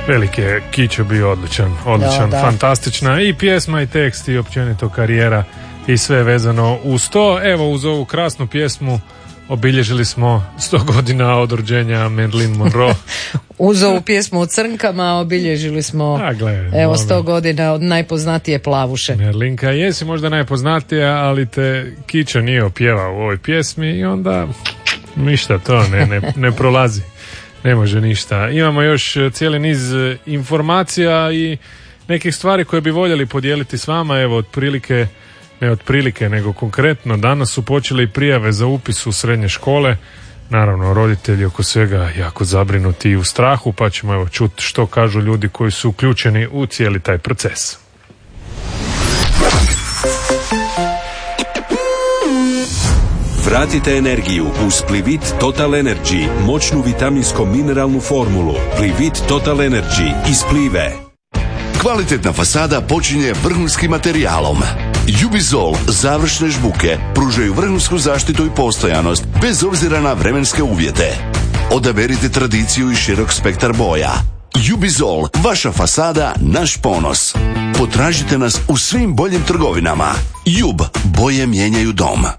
Veliki je Kićo bio odličan, Da. fantastična i pjesma i tekst i općenito karijera i sve vezano uz to. Evo, uz ovu krasnu pjesmu obilježili smo 100 godina od rođenja Marilyn Monroe. Uz ovu pjesmu o crnkama obilježili smo 100 godina od najpoznatije plavuše. Merlinka, jesi možda najpoznatija, ali te Kićo nije opjevao u ovoj pjesmi i onda ništa to ne prolazi. Ne može ništa. Imamo još cijeli niz informacija i nekih stvari koje bi voljeli podijeliti s vama. Evo, nego konkretno danas su počeli prijave za upis u srednje škole. Naravno, roditelji oko svega jako zabrinuti i u strahu, pa ćemo evo čuti što kažu ljudi koji su uključeni u cijeli taj proces. Vratite energiju uz Plivit Total Energy, moćnu vitaminsko-mineralnu formulu. Plivit Total Energy iz Plive. Kvalitetna fasada počinje vrhunskim materijalom. Jubizol završne žbuke pružaju vrhunsku zaštitu i postojanost bez obzira na vremenske uvjete. Odaberite tradiciju i širok spektar boja. Jubizol, vaša fasada, naš ponos. Potražite nas u svim boljim trgovinama. Jub, boje mijenjaju dom.